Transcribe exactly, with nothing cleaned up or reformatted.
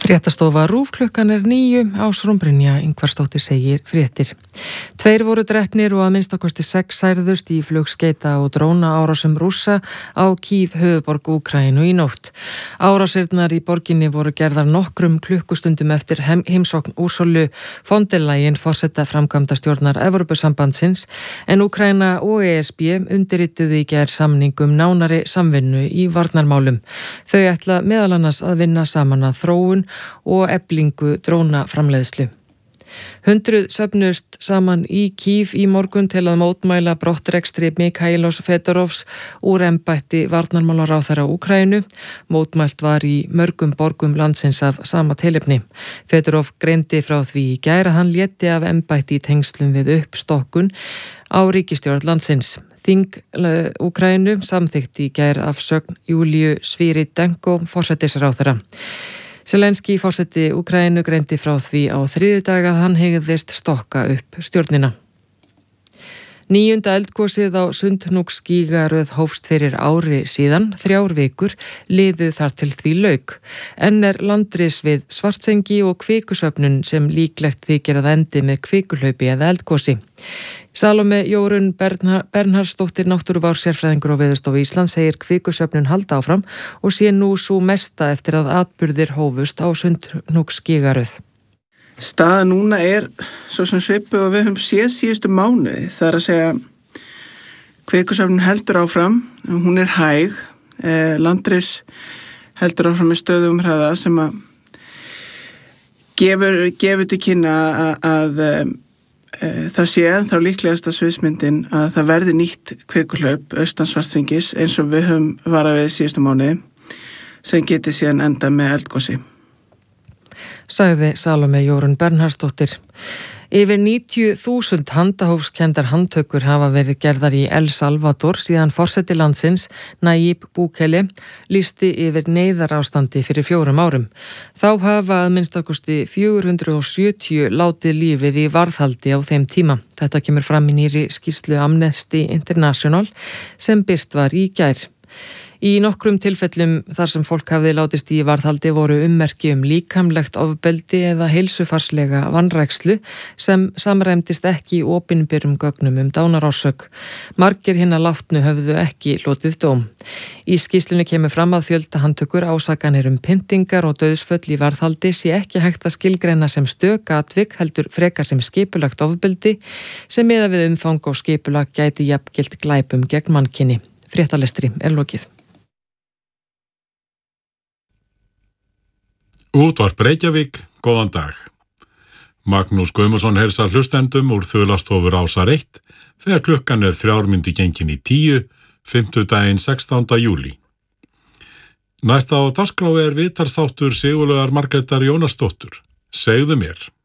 Fréttastofa RÚV klukkan er níu, Ásrún Brynja Ingvarsdóttir segir fréttir. Tveir voru drepnir og að minnstakosti sex særðust í flugskeita og dróna árásum Rússa á Kív, höfuðborg Úkraínu í nótt. Árásirnar í borginni voru gerðar nokkrum klukkustundum eftir heim, heimsókn Ursulu von der Leyen forseta framkvæmdastjórnar Evrópusambandsins, en Úkraína og E S B undirrituðu í gær samning um nánari samvinnu í varnarmálum. Þau ætla meðal annars að vinna saman að þróun og eflingu drónaframleiðslu. Hundruð söfnust saman í Kív í morgun til að mótmæla brottrekstri Mikhailos Fedorovs úr embætti varnarmálaráðherra Úkraínu. Mótmælt var í mörgum borgum landsins af sama tilefni. Fedorov greindi frá því í gær að hann léti af embætti í tengslum við uppstokkun á ríkisstjórn landsins. Þing Úkraínu samþykkti í gær afsögn Júlíu Svíridenko forsætisráðherra. Zelenski forseti Úkraínu greindi frá því á þriðjudag að hann hygðist stokka upp stjórnina. Níunda eldgosið á Sundhnúksgígaröð hófst fyrir ári síðan, þrjár vikur, liðu þar til því lauk. Enn er landris við Svartsengi og kvikusöfnun sem líklegt þykir að endi með kvikuhlaupi eða eldgosi. Salome Jórunn Bernharðsdóttir náttúruvár-sérfræðingur á Veðurstofu Íslands segir kvikusöfnun halda áfram og sé nú sú mesta eftir að atburðir hófust á Sundhnúksgígaröð. Staða núna er svo sem svipuð og við höfum séð síðustu mánuði. Það er að segja kvikusöfnun heldur áfram, hún er hæg, eh, landris heldur áfram með stöðugum hraða sem að gefur, gefur til kynna að, að e, það sé ennþá líklegasta sviðsmyndin að það verði nýtt kvikuhlaup austan Svartsengis eins og við höfum varað við síðustu mánuði sem geti síðan enda með eldgosi. Sagði Salome Jórunn Bernharðsdóttir. Yfir níutíu þúsund handahófskendar handtökur hafa verið gerðar í El Salvador síðan forseti landsins, Nayib Bukele, lýsti yfir neyðarástandi fyrir fjórum árum. Þá hafa að minnstakosti fjögur hundruð sjötíu látið lífið í varðhaldi á þeim tíma. Þetta kemur fram í nýrri skýrslu Amnesty International sem birt var í gær. Í nokkrum tilfellum þar sem fólk hafði látist í varðhaldi voru ummerki um líkamlegt ofbeldi eða heilsufarslega vanrækslu sem samræmdist ekki opinberum gögnum um dánarorsök. Margir hinna látnu höfðu ekki hlotið dóm. Í skýrslunni kemur fram að fjöldahandtökur, ásakanir um pyntingar og dauðsföll í varðhaldi sé ekki hægt að skilgreina sem stök atvik heldur frekar sem skipulagt ofbeldi sem miða við umfang og skipulag gæti jafngilt glæpum gegn mannkyni. Fréttalestri er lokið. Útvarp Reykjavík, góðan dag. Magnús Guðmundsson heilsar hlustendum úr þulastofur Ásar eitt þegar klukkan er þrjár mínútur gengin í tíu, fimmtudaginn sextánda júlí. Næsta á dagskrá er viðtalsþáttur Sigurlaugar Margrétar Jónasdóttur. Segðu mér.